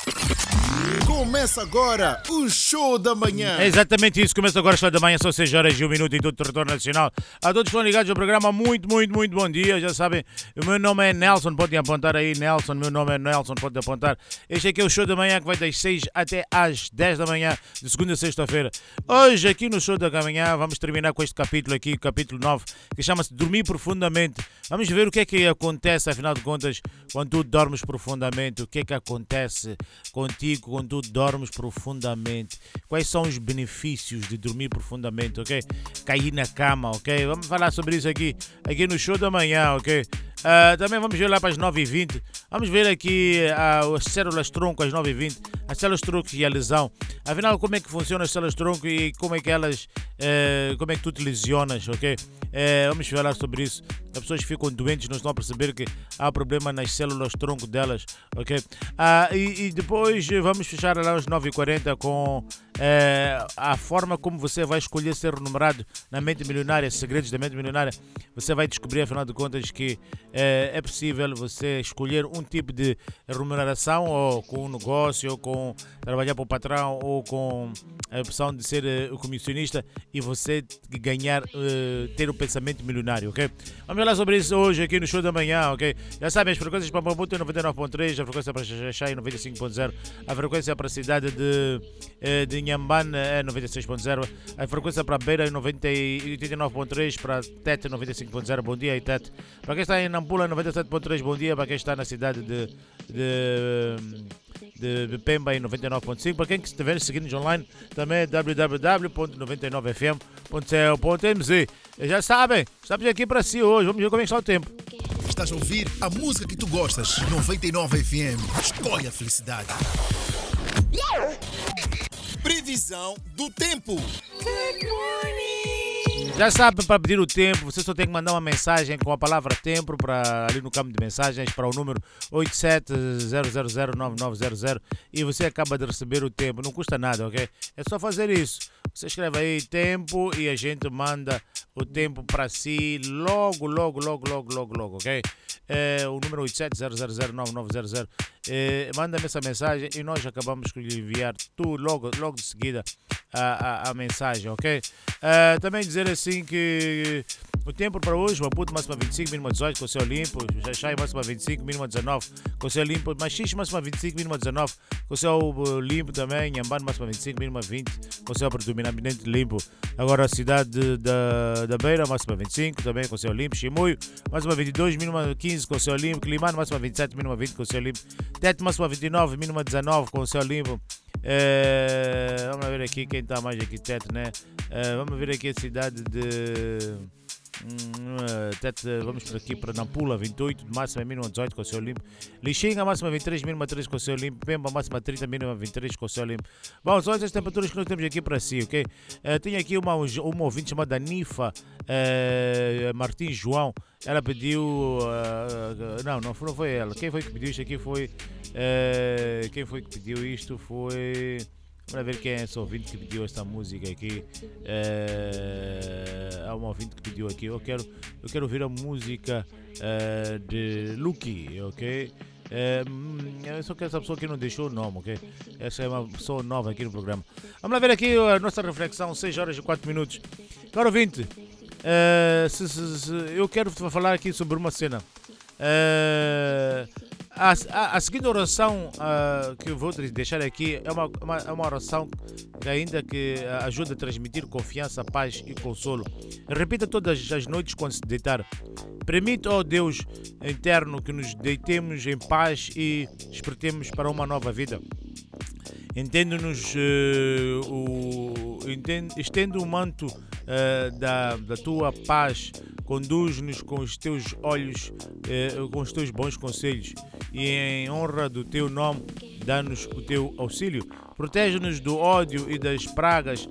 Começa agora o Show da Manhã. É exatamente isso, começa agora o Show da Manhã, são 6 horas e 1 minuto em todo o território nacional. A todos que estão ligados ao programa, muito bom dia. Já sabem, o meu nome é Nelson, podem apontar aí, Nelson, meu nome é Nelson, podem apontar. Este aqui é o Show da Manhã que vai das 6 até às 10 da manhã, de segunda a sexta-feira. Hoje, aqui no Show da Manhã, vamos terminar com este capítulo aqui, capítulo 9, que chama-se Dormir Profundamente. Vamos ver o que é que acontece, afinal de contas, quando tu dormes profundamente, o que é que acontece contigo quando tu dormes profundamente, quais são os benefícios de dormir profundamente, ok? Cair na cama, ok? Vamos falar sobre isso aqui no Show da Manhã, ok? Também vamos ver lá para as 9h20, vamos ver aqui as células tronco às 9h20, as células tronco e a lesão. Afinal, como é que funcionam as células tronco e como é que elas, como é que tu te lesionas, ok? Vamos falar sobre isso. As pessoas ficam doentes, não estão a perceber que há problema nas células tronco delas, ok? E depois vamos fechar lá às 9h40 com a forma como você vai escolher ser remunerado na mente milionária, segredos da mente milionária. Você vai descobrir, afinal de contas, que é possível você escolher um tipo de remuneração, ou com um negócio, ou com trabalhar para o patrão, ou com a opção de ser o comissionista e você ganhar, ter o pensamento milionário, ok? Vamos falar sobre isso hoje aqui no Show da Manhã, ok? Já sabem, as frequências para Maputo é 99.3, a frequência para Xaxai é 95.0, a frequência para a cidade de Inhambane é 96.0, a frequência para Beira é 89.3, para Tete 95.0, bom dia aí Tete. Para quem está em Nampula 97.3, bom dia. Para quem está na cidade de Pemba em 99.5, para quem estiver seguindo online também é www.99fm.co.mz. Já sabem, estamos aqui para si hoje, vamos ver como é que está o tempo. Estás a ouvir a música que tu gostas. 99 FM. Escolhe a felicidade. Previsão do tempo. Já sabem, para pedir o tempo, você só tem que mandar uma mensagem com a palavra tempo ali no campo de mensagens para o número 8700099900 e você acaba de receber o tempo. Não custa nada, ok? É só fazer isso. Você escreve aí tempo e a gente manda o tempo para si logo, ok? O número 8700099900. Manda-me essa mensagem e nós acabamos de lhe enviar tudo logo de seguida a mensagem, ok? Também dizer assim que o tempo para hoje, Maputo máxima 25, mínima 18 com céu limpo, Xaxai máxima 25, mínima 19 com céu limpo, Machixe máxima 25, mínima 19 com céu limpo também, Inhambane máxima 25, mínima 20 com céu predominantemente limpo. Agora a cidade da Beira máxima 25 também com céu limpo, Chimoio máxima 22, mínima 15 com céu limpo, Climane máxima 27, mínima 20 com céu limpo, Tete máxima 29, mínima 19 com céu limpo. Vamos ver aqui quem está mais aqui, Tete, né? Vamos ver aqui a cidade de Tete, vamos por aqui para Nampula, 28, máxima mínima 18 com o céu limpo. Lixinga, máxima 23, mínima 3 com o céu limpo. Pemba, máxima 30, mínima 23 com o céu limpo. Bom, são essas temperaturas que nós temos aqui para si, ok? Tinha aqui uma ouvinte chamada Nifa Martins João. Ela pediu. Não foi ela. Quem foi que pediu isto aqui foi. Quem foi que pediu isto foi. Vamos ver quem é esse ouvinte que pediu esta música aqui. Há um ouvinte que pediu aqui. Eu quero ouvir a música de Lucky, ok? Eu só quero essa pessoa que não deixou o nome, ok? Essa é uma pessoa nova aqui no programa. Vamos lá ver aqui a nossa reflexão, 6 horas e 4 minutos. Caro ouvinte, eu quero falar aqui sobre uma cena. A seguinte oração que eu vou deixar aqui é uma oração que ainda que ajuda a transmitir confiança, paz e consolo. Repita todas as noites quando se deitar. Permite, ó Deus eterno, que nos deitemos em paz e despertemos para uma nova vida. Estende o manto da tua paz, conduz-nos com os teus olhos, com os teus bons conselhos, e em honra do teu nome, dá-nos o teu auxílio. Protege-nos do ódio e das pragas,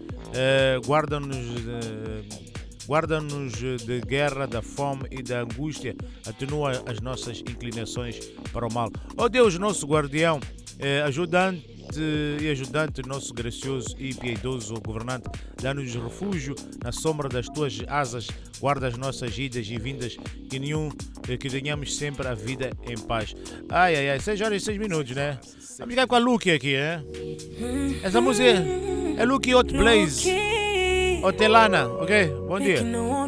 guarda-nos de guerra, da fome e da angústia, atenua as nossas inclinações para o mal. Ó Deus, nosso guardião, presidente e ajudante, nosso gracioso e piedoso governante, dá-nos refúgio na sombra das tuas asas, guarda as nossas idas e vindas, que tenhamos sempre a vida em paz. Ai, 6 horas e 6 minutos, né? Vamos ficar com a Lucky aqui, né? Essa música é Lucky Hot Blaze, Hotelana, ok? Bom dia.